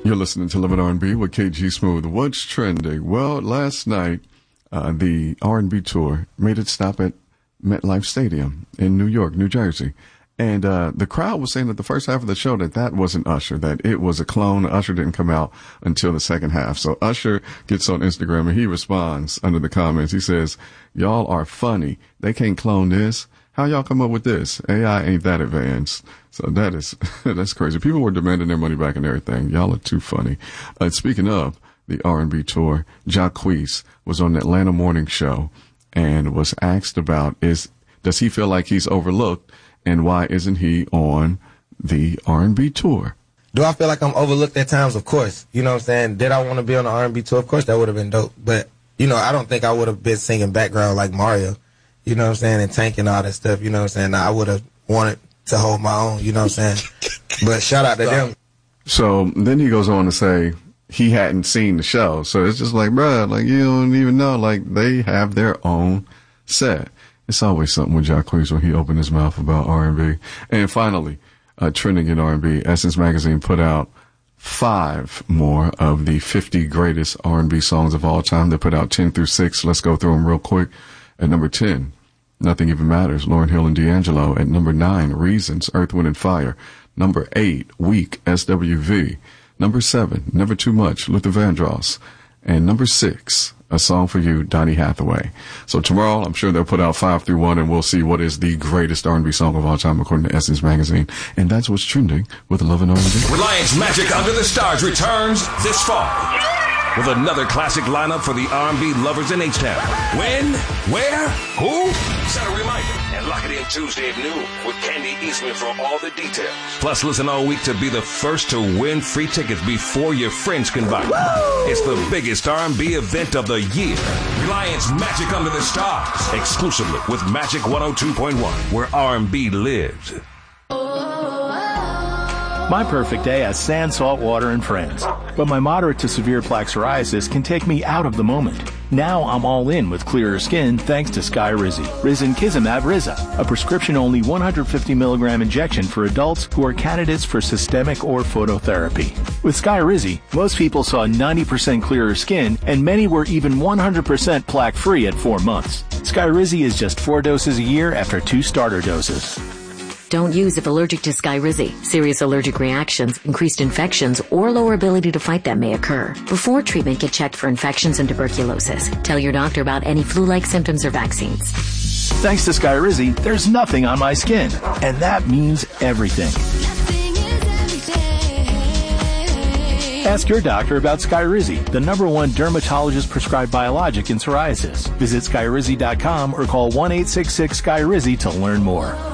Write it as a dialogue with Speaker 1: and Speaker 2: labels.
Speaker 1: You're listening to Love and R&B with KG Smooth. What's trending? Well, last night, the R&B tour made its stop at MetLife Stadium in New York, New Jersey. And the crowd was saying that the first half of the show that wasn't Usher, that it was a clone. Usher didn't come out until the second half. So Usher gets on Instagram and he responds under the comments. He says, "Y'all are funny. They can't clone this. How y'all come up with this? AI ain't that advanced." So that's crazy. People were demanding their money back and everything. Y'all are too funny. Speaking of the R&B tour, Jacquees was on the Atlanta Morning Show and was asked about does he feel like he's overlooked and why isn't he on the R&B tour?
Speaker 2: Do I feel like I'm overlooked at times? Of course. You know what I'm saying? Did I want to be on the R&B tour? Of course, that would have been dope. But, I don't think I would have been singing background like Mario, you know what I'm saying, and Tank and all that stuff, you know what I'm saying? I would have wanted to hold my own, you know what I'm saying? But shout out to them.
Speaker 1: So then he goes on to say he hadn't seen the show. So it's just like, bruh, like you don't even know, like they have their own set. It's always something with Jacquees when he opened his mouth about R&B. And finally, trending in R&B, Essence Magazine put out 5 more of the 50 greatest R&B songs of all time. They put out 10 through 6. Let's go through them real quick. At number 10, Nothing Even Matters, Lauryn Hill and D'Angelo. At number 9, Reasons, Earth, Wind and Fire. Number 8, Weak, SWV. Number 7, Never Too Much, Luther Vandross. And number 6, A Song for You, Donny Hathaway. So tomorrow, I'm sure they'll put out 5 through 1, and we'll see what is the greatest R&B song of all time, according to Essence Magazine. And that's what's trending with Love and R&B.
Speaker 3: Reliance Magic Under the Stars returns this fall with another classic lineup for the R&B lovers in H-Town. When? Where? Who? Set a reminder and lock it in Tuesday at noon with Candy Eastman for all the details. Plus, listen all week to be the first to win free tickets before your friends can buy. It's the biggest R&B event of the year. Reliance Magic Under the Stars. Exclusively with Magic 102.1, where R&B lives.
Speaker 4: My perfect day has sand, salt water, and friends. But my moderate to severe plaque psoriasis can take me out of the moment. Now I'm all in with clearer skin thanks to Skyrizi. Risankizumab Riza, a prescription-only 150 milligram injection for adults who are candidates for systemic or phototherapy. With Skyrizi, most people saw 90% clearer skin, and many were even 100% plaque-free at 4 months. Skyrizi is just 4 doses a year after 2 starter doses.
Speaker 5: Don't use if allergic to Skyrizi. Serious allergic reactions, increased infections, or lower ability to fight them may occur. Before treatment, get checked for infections and tuberculosis. Tell your doctor about any flu-like symptoms or vaccines.
Speaker 4: Thanks to Skyrizi, there's nothing on my skin. And that means everything. Ask your doctor about Skyrizi, the #1 dermatologist-prescribed biologic in psoriasis. Visit Skyrizi.com or call 1-866-SKYRIZI to learn more.